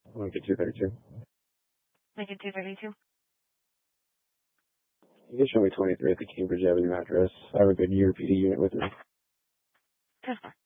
Lincoln 232. Lincoln 232. You can show me 23 at the Cambridge Avenue address. I have a good UPD unit with me. 10-4.